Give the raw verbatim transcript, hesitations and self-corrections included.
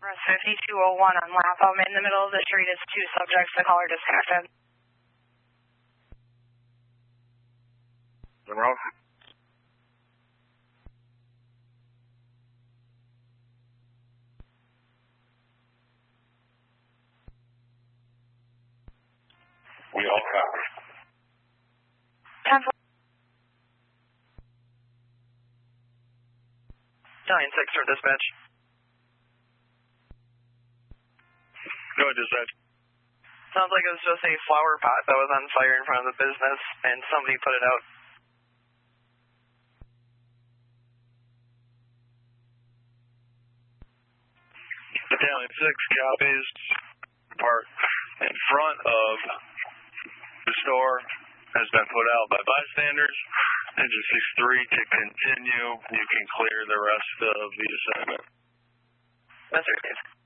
fifty-two oh one on Lapham. In the middle of the street is two subjects. The caller disconnected. Monroe? We all copy. ten four. nine six for dispatch. Go ahead, dispatch. Sounds like it was just a flower pot that was on fire in front of the business, and somebody put it out. Battalion six copies. Park in front of the store has been put out by bystanders. Engine six three to continue. You can clear the rest of the assignment. Mister Steve.